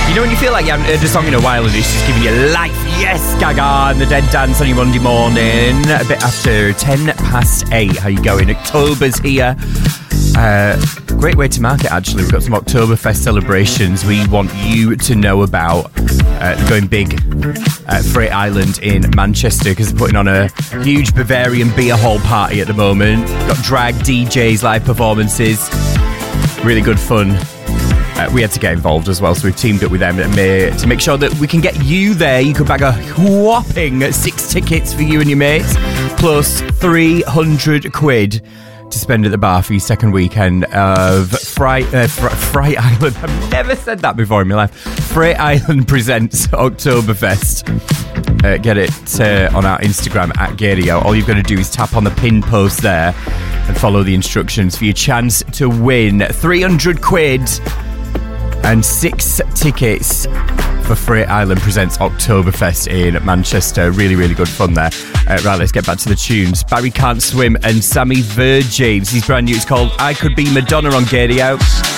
You know when you feel like you haven't heard a song in a while and it's just giving you life? Yes, Gaga and the Dead Dance on your Monday morning. A bit after 8:10. How you going? October's here. Great way to mark it, actually. We've got some Oktoberfest celebrations we want you to know about. They're going big at Freight Island in Manchester because they're putting on a huge Bavarian beer hall party at the moment. Got drag DJs, live performances. Really good fun. We had to get involved as well, so we've teamed up with them to make sure that we can get you there. You could bag a whopping 6 tickets for you and your mates, plus 300 quid to spend at the bar for your second weekend of Freight Island. I've never said that before in my life. Freight Island presents Oktoberfest. Get it on our Instagram at Gadio. All you've got to do is tap on the pin post there and follow the instructions for your chance to win 300 quid and 6 tickets for Freight Island presents Oktoberfest in Manchester. Really, really good fun there. Right, let's get back to the tunes. Barry Can't Swim and Sammy Verjaynes. He's brand new. It's called I Could Be Madonna on Gadio.